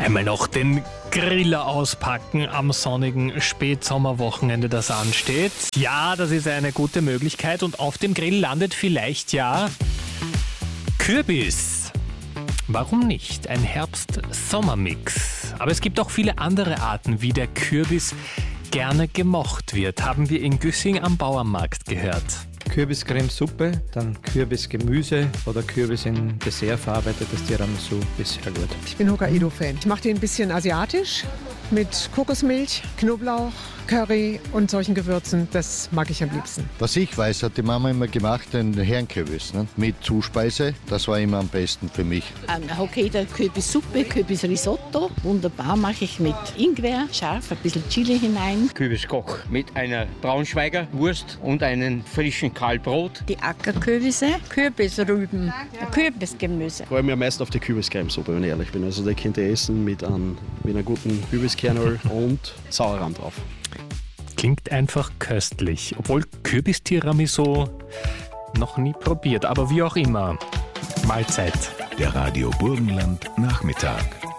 Einmal noch den Griller auspacken am sonnigen Spätsommerwochenende, das ansteht. Ja, das ist eine gute Möglichkeit und auf dem Grill landet vielleicht ja Kürbis. Warum nicht? Ein Herbst-Sommer-Mix. Aber es gibt auch viele andere Arten, wie der Kürbis gerne gemocht wird, haben wir in Güssing am Bauernmarkt gehört. Kürbiscremesuppe, dann Kürbisgemüse oder Kürbis in Dessert verarbeitetes Tiramisu ist sehr gut. Ich bin Hokkaido-Fan. Ich mache den ein bisschen asiatisch mit Kokosmilch, Knoblauch, Curry und solchen Gewürzen. Das mag ich am liebsten. Was ich weiß, hat die Mama immer gemacht, den Herrenkürbis mit Zuspeise. Das war immer am besten für mich. Hokkaido-Kürbissuppe, Kürbisrisotto. Wunderbar, mache ich mit Ingwer, scharf, ein bisschen Chili hinein. Kürbiskoch mit einer Braunschweiger Wurst und einem frischen Kalbbrot. Die Ackerkürbisse, Kürbisrüben, Kürbisgemüse. Ich freue mich am meisten auf die Kürbiscremesuppe, wenn ich ehrlich bin. Also die könnt ihr essen mit einer guten Kürbiskernöl und Sauerrahm drauf. Klingt einfach köstlich, obwohl Kürbis-Tiramisu noch nie probiert, aber wie auch immer. Mahlzeit. Der Radio Burgenland Nachmittag.